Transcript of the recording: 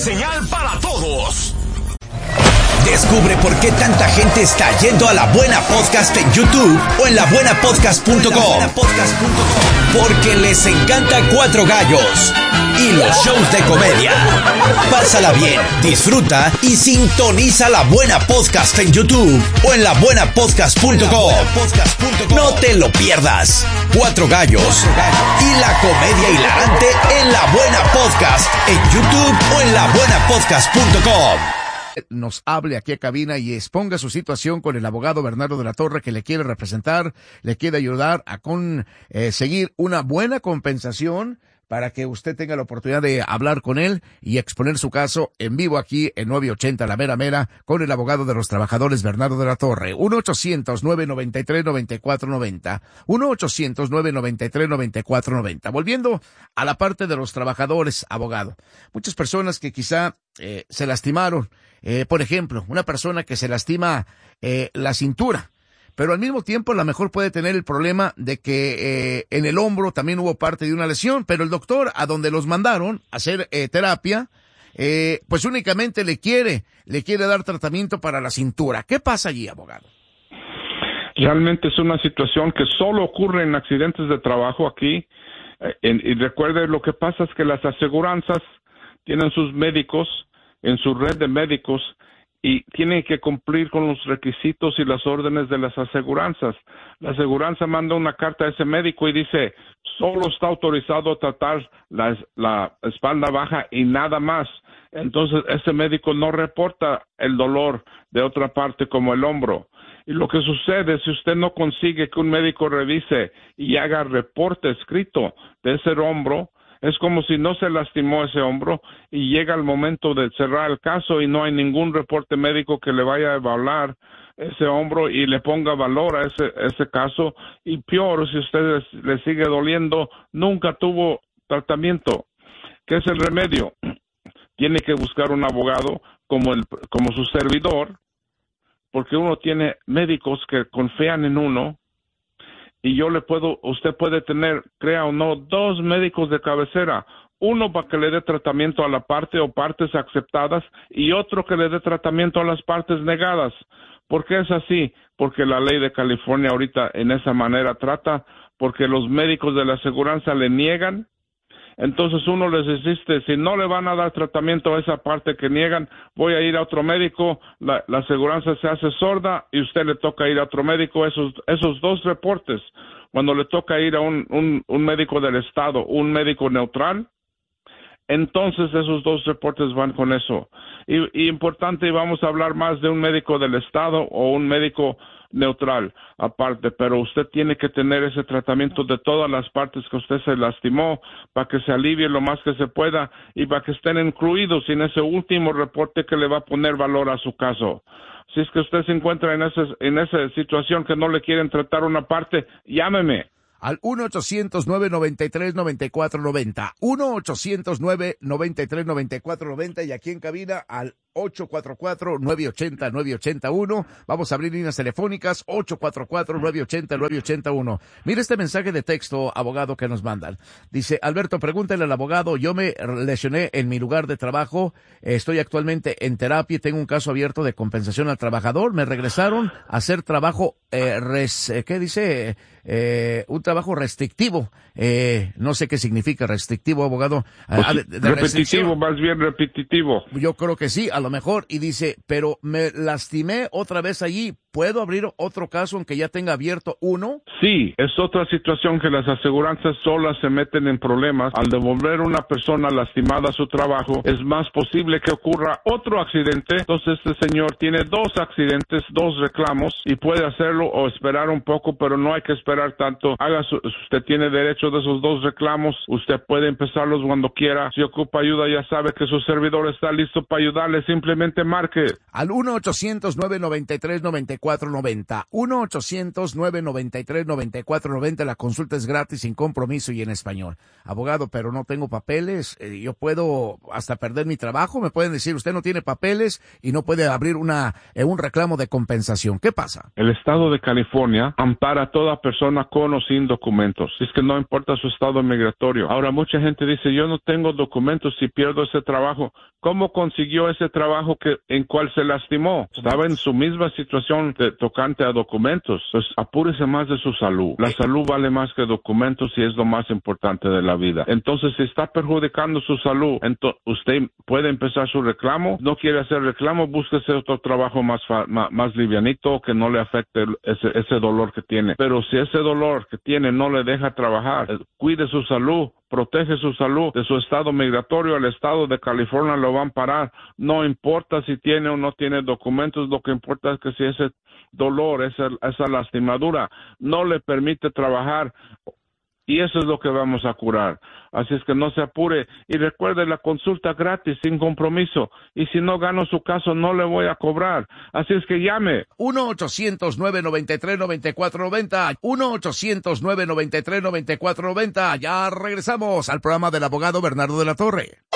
señal para todos. Descubre por qué tanta gente está yendo a La Buena Podcast en YouTube o en labuenapodcast.com. Porque les encanta Cuatro Gallos y los shows de comedia. Pásala bien, disfruta y sintoniza La Buena Podcast en YouTube o en labuenapodcast.com. No te lo pierdas. Cuatro Gallos y la comedia hilarante en La Buena Podcast en YouTube o en labuenapodcast.com. Nos hable aquí a cabina y exponga su situación con el abogado Bernardo de la Torre, que le quiere representar, le quiere ayudar a conseguir una buena compensación para que usted tenga la oportunidad de hablar con él y exponer su caso en vivo aquí en 980 La Mera Mera con el abogado de los trabajadores Bernardo de la Torre. 1-800-993-9490. 1-800-993-9490. Volviendo a la parte de los trabajadores, abogado. Muchas personas que quizá se lastimaron. Por ejemplo, una persona que se lastima la cintura, pero al mismo tiempo a lo mejor puede tener el problema de que en el hombro también hubo parte de una lesión, pero el doctor a donde los mandaron a hacer terapia, pues únicamente le quiere dar tratamiento para la cintura. ¿Qué pasa allí, abogado? Realmente es una situación que solo ocurre en accidentes de trabajo aquí. Y recuerde, lo que pasa es que las aseguranzas tienen sus médicos en su red de médicos y tienen que cumplir con los requisitos y las órdenes de las aseguranzas. La aseguranza manda una carta a ese médico y dice, solo está autorizado a tratar la espalda baja y nada más. Entonces, ese médico no reporta el dolor de otra parte como el hombro. Y lo que sucede, si usted no consigue que un médico revise y haga reporte escrito de ese hombro, es como si no se lastimó ese hombro y llega el momento de cerrar el caso y no hay ningún reporte médico que le vaya a evaluar ese hombro y le ponga valor a ese caso. Y peor, si usted le sigue doliendo, nunca tuvo tratamiento. ¿Qué es el remedio? Tiene que buscar un abogado como su servidor, porque uno tiene médicos que confían en uno. Y usted puede tener, crea o no, 2 médicos de cabecera, uno para que le dé tratamiento a la parte o partes aceptadas y otro que le dé tratamiento a las partes negadas. ¿Por qué es así? Porque la ley de California ahorita en esa manera trata, porque los médicos de la aseguranza le niegan. Entonces uno les insiste, si no le van a dar tratamiento a esa parte que niegan, voy a ir a otro médico, la aseguranza se hace sorda y usted le toca ir a otro médico. Esos 2 reportes, cuando le toca ir a un médico del estado, un médico neutral, entonces esos 2 reportes van con eso. Y importante, vamos a hablar más de un médico del estado o un médico neutral aparte, pero usted tiene que tener ese tratamiento de todas las partes que usted se lastimó para que se alivie lo más que se pueda y para que estén incluidos en ese último reporte que le va a poner valor a su caso. Si es que usted se encuentra en esa situación que no le quieren tratar una parte, llámeme. Al 1-800-993-9490. 1-800-993-9490 y aquí en cabina al 844-980-981. Vamos a abrir líneas telefónicas 844-980-981. Mire este mensaje de texto, abogado, que nos mandan. Dice, Alberto, pregúntale al abogado, yo me lesioné en mi lugar de trabajo, estoy actualmente en terapia y tengo un caso abierto de compensación al trabajador. Me regresaron a hacer trabajo, ¿qué dice? Un trabajo restrictivo. No sé qué significa restrictivo, abogado. Repetitivo, más bien repetitivo. Yo creo que sí, a lo mejor. Y dice, pero me lastimé otra vez allí. ¿Puedo abrir otro caso aunque ya tenga abierto uno? Sí, es otra situación que las aseguranzas solas se meten en problemas. Al devolver una persona lastimada a su trabajo, es más posible que ocurra otro accidente. Entonces este señor tiene 2 accidentes, 2 reclamos y puede hacerlo o esperar un poco, pero no hay que esperar tanto. Usted tiene derecho de esos 2 reclamos. Usted puede empezarlos cuando quiera. Si ocupa ayuda, ya sabe que su servidor está listo para ayudarle. Simplemente marque al 1-800-993-9490. 1-800-993-9490. 1-800-993-9490. La consulta es gratis, sin compromiso y en español. Abogado, pero no tengo papeles. Yo puedo hasta perder mi trabajo. Me pueden decir, usted no tiene papeles y no puede abrir un reclamo de compensación. ¿Qué pasa? El estado de California ampara a toda persona con o sin documentos. Es que no importa su estado migratorio. Ahora, mucha gente dice, yo no tengo documentos si pierdo ese trabajo. ¿Cómo consiguió ese trabajo en cual se lastimó? Estaba en su misma situación tocante a documentos. Pues apúrese más de su salud. La salud vale más que documentos y es lo más importante de la vida. Entonces, si está perjudicando su salud, usted puede empezar su reclamo. No quiere hacer reclamo, búsquese otro trabajo más livianito que no le afecte ese dolor que tiene. Pero si ese dolor que tiene no le deja trabajar, cuide su salud. Protege su salud de su estado migratorio. El estado de California lo va a amparar. No importa si tiene o no tiene documentos, lo que importa es que si ese dolor, esa lastimadura no le permite trabajar, y eso es lo que vamos a curar. Así es que no se apure. Y recuerde, la consulta gratis, sin compromiso. Y si no gano su caso, no le voy a cobrar. Así es que llame. 1-800-993-9490. 1-800-993-9490. Ya regresamos al programa del abogado Bernardo de la Torre.